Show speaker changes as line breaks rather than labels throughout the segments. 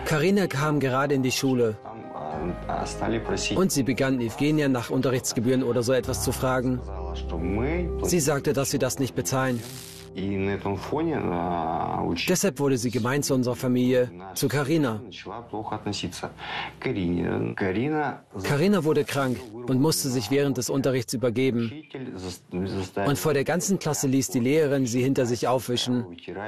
Karina kam gerade in die Schule und sie begann Evgenia nach Unterrichtsgebühren oder so etwas zu fragen. Sie sagte, dass sie das nicht bezahlen. Deshalb wurde sie gemein zu unserer Familie, zu Karina. Karina wurde krank und musste sich während des Unterrichts übergeben. Und vor der ganzen Klasse ließ die Lehrerin sie hinter sich aufwischen.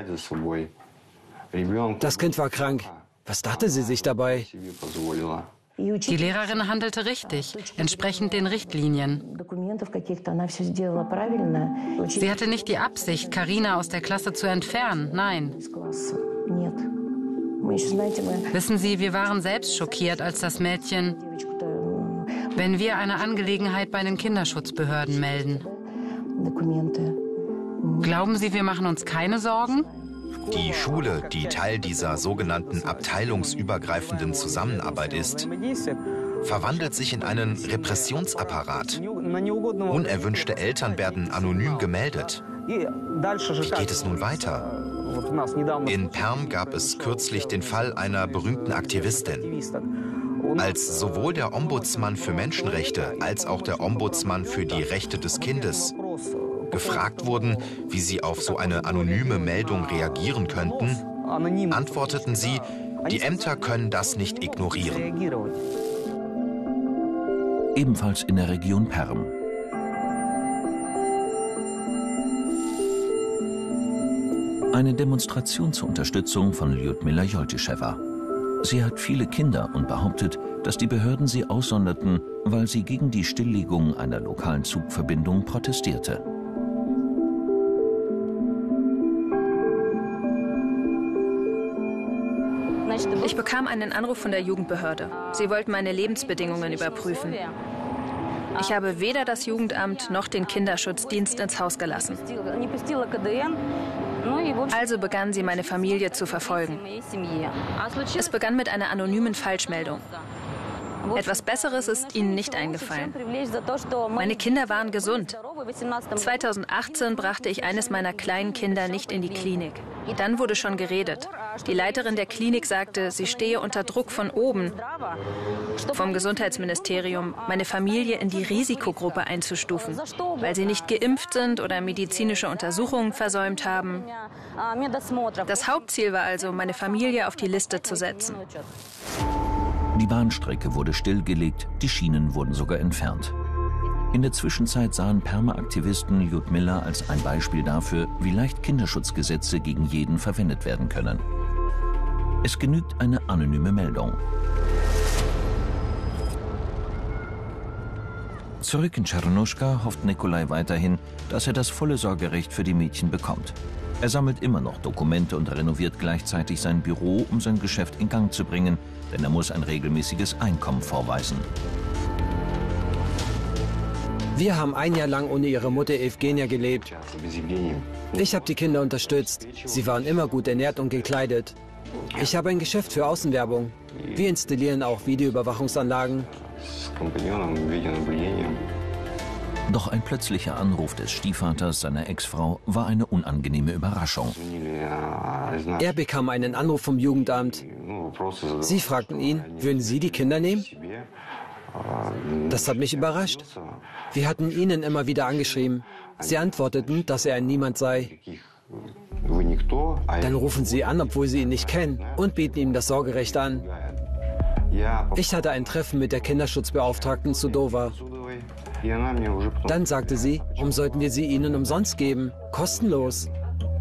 Das Kind war krank. Was dachte sie sich dabei?
Die Lehrerin handelte richtig, entsprechend den Richtlinien. Sie hatte nicht die Absicht, Karina aus der Klasse zu entfernen, nein. Wissen Sie, wir waren selbst schockiert, als das Mädchen, wenn wir eine Angelegenheit bei den Kinderschutzbehörden melden. Glauben Sie, wir machen uns keine Sorgen?
Die Schule, die Teil dieser sogenannten abteilungsübergreifenden Zusammenarbeit ist, verwandelt sich in einen Repressionsapparat. Unerwünschte Eltern werden anonym gemeldet. Wie geht es nun weiter? In Perm gab es kürzlich den Fall einer berühmten Aktivistin. Als sowohl der Ombudsmann für Menschenrechte als auch der Ombudsmann für die Rechte des Kindes gefragt wurden, wie sie auf so eine anonyme Meldung reagieren könnten, antworteten sie, die Ämter können das nicht ignorieren.
Ebenfalls in der Region Perm. Eine Demonstration zur Unterstützung von Lyudmila Joltischewa. Sie hat viele Kinder und behauptet, dass die Behörden sie aussonderten, weil sie gegen die Stilllegung einer lokalen Zugverbindung protestierte.
Ich bekam einen Anruf von der Jugendbehörde. Sie wollten meine Lebensbedingungen überprüfen. Ich habe weder das Jugendamt noch den Kinderschutzdienst ins Haus gelassen. Also begannen sie, meine Familie zu verfolgen. Es begann mit einer anonymen Falschmeldung. Etwas Besseres ist ihnen nicht eingefallen. Meine Kinder waren gesund. 2018 brachte ich eines meiner kleinen Kinder nicht in die Klinik. Dann wurde schon geredet. Die Leiterin der Klinik sagte, sie stehe unter Druck von oben, vom Gesundheitsministerium, meine Familie in die Risikogruppe einzustufen, weil sie nicht geimpft sind oder medizinische Untersuchungen versäumt haben. Das Hauptziel war also, meine Familie auf die Liste zu setzen.
Die Bahnstrecke wurde stillgelegt, die Schienen wurden sogar entfernt. In der Zwischenzeit sahen Permer Aktivisten Lyudmila als ein Beispiel dafür, wie leicht Kinderschutzgesetze gegen jeden verwendet werden können. Es genügt eine anonyme Meldung. Zurück in Tschernuschka hofft Nikolai weiterhin, dass er das volle Sorgerecht für die Mädchen bekommt. Er sammelt immer noch Dokumente und renoviert gleichzeitig sein Büro, um sein Geschäft in Gang zu bringen, denn er muss ein regelmäßiges Einkommen vorweisen.
Wir haben ein Jahr lang ohne ihre Mutter Evgenia gelebt. Ich habe die Kinder unterstützt. Sie waren immer gut ernährt und gekleidet. Ich habe ein Geschäft für Außenwerbung. Wir installieren auch Videoüberwachungsanlagen.
Doch ein plötzlicher Anruf des Stiefvaters seiner Ex-Frau war eine unangenehme Überraschung.
Er bekam einen Anruf vom Jugendamt. Sie fragten ihn, würden Sie die Kinder nehmen? Das hat mich überrascht. Wir hatten ihnen immer wieder angeschrieben. Sie antworteten, dass er ein Niemand sei. Dann rufen sie an, obwohl sie ihn nicht kennen, und bieten ihm das Sorgerecht an. Ich hatte ein Treffen mit der Kinderschutzbeauftragten zu Dover. Dann sagte sie, warum sollten wir sie ihnen umsonst geben? Kostenlos.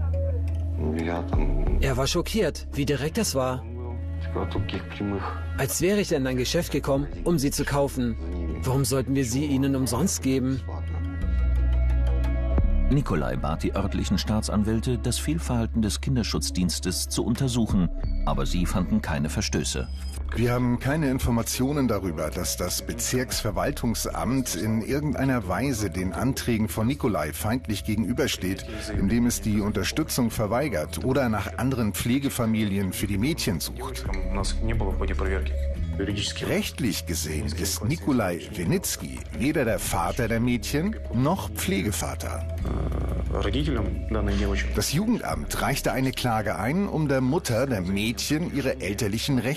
Er war schockiert, wie direkt es war. Als wäre ich in ein Geschäft gekommen, um sie zu kaufen. Warum sollten wir sie ihnen umsonst geben?
Nikolai bat die örtlichen Staatsanwälte, das Fehlverhalten des Kinderschutzdienstes zu untersuchen, aber sie fanden keine Verstöße.
Wir haben keine Informationen darüber, dass das Bezirksverwaltungsamt in irgendeiner Weise den Anträgen von Nikolai feindlich gegenübersteht, indem es die Unterstützung verweigert oder nach anderen Pflegefamilien für die Mädchen sucht. Rechtlich gesehen ist Nikolai Winitsky weder der Vater der Mädchen noch Pflegevater. Das Jugendamt reichte eine Klage ein, um der Mutter der Mädchen ihre elterlichen Rechte